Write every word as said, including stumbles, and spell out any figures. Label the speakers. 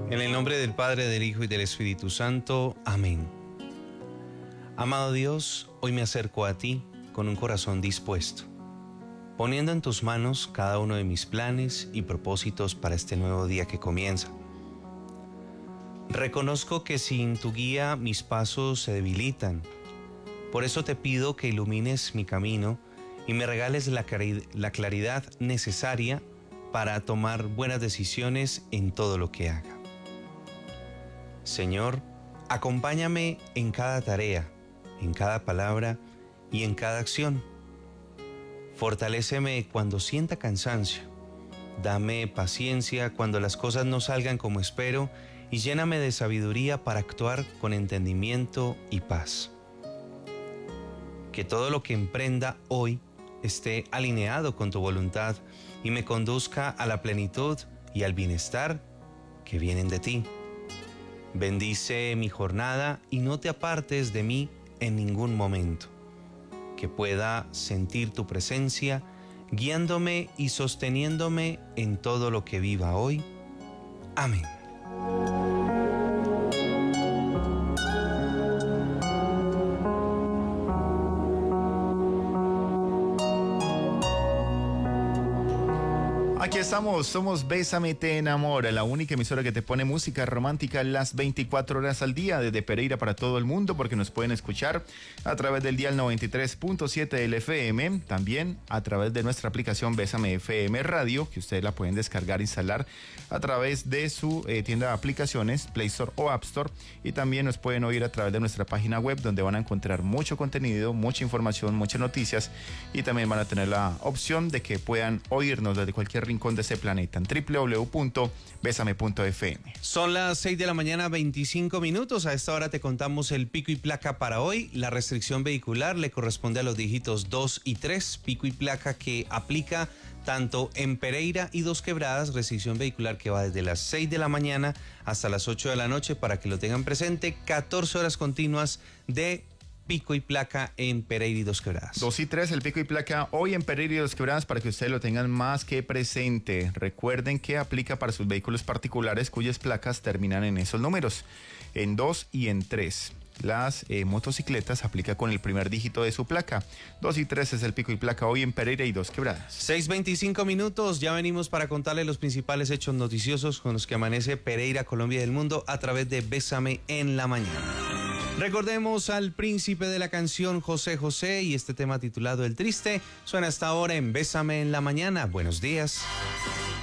Speaker 1: En el nombre del Padre, del Hijo y del Espíritu Santo. Amén. Amado Dios, hoy me acerco a ti con un corazón dispuesto, poniendo en tus manos cada uno de mis planes y propósitos para este nuevo día que comienza. Reconozco que sin tu guía mis pasos se debilitan. Por eso te pido que ilumines mi camino y me regales la, claridad, la claridad necesaria para tomar buenas decisiones en todo lo que haga. Señor, acompáñame en cada tarea, en cada palabra y en cada acción. Fortaléceme cuando sienta cansancio. Dame paciencia cuando las cosas no salgan como espero y lléname de sabiduría para actuar con entendimiento y paz. Que todo lo que emprenda hoy esté alineado con tu voluntad y me conduzca a la plenitud y al bienestar que vienen de ti. Bendice mi jornada y no te apartes de mí en ningún momento. Que pueda sentir tu presencia, guiándome y sosteniéndome en todo lo que viva hoy. Amén.
Speaker 2: Aquí estamos, somos Bésame Te Enamora, la única emisora que te pone música romántica las veinticuatro horas al día, desde Pereira para todo el mundo, porque nos pueden escuchar a través del dial noventa y tres punto siete del F M, también a través de nuestra aplicación Bésame F M Radio, que ustedes la pueden descargar e instalar a través de su eh, tienda de aplicaciones, Play Store o App Store, y también nos pueden oír a través de nuestra página web, donde van a encontrar mucho contenido, mucha información, muchas noticias, y también van a tener la opción de que puedan oírnos desde cualquier rincón de ese planeta en doble u doble u doble u punto bésame punto f m.
Speaker 1: Son las seis de la mañana, veinticinco minutos. A esta hora te contamos el pico y placa para hoy. La restricción vehicular le corresponde a los dígitos dos y tres, pico y placa que aplica tanto en Pereira y Dos Quebradas, restricción vehicular que va desde las seis de la mañana hasta las ocho de la noche, para que lo tengan presente. catorce horas continuas de pico y placa en Pereira y Dos Quebradas.
Speaker 2: dos y tres, el pico y placa hoy en Pereira y Dos Quebradas, para que ustedes lo tengan más que presente. Recuerden que aplica para sus vehículos particulares cuyas placas terminan en esos números, en dos y en tres. Las eh, motocicletas aplica con el primer dígito de su placa. dos y tres es el pico y placa hoy en Pereira y Dos Quebradas.
Speaker 1: seis veinticinco minutos, ya venimos para contarles los principales hechos noticiosos con los que amanece Pereira, Colombia y el mundo a través de Bésame en la mañana. Recordemos al príncipe de la canción, José José, y este tema titulado El Triste suena hasta ahora en Bésame en la mañana. Buenos días.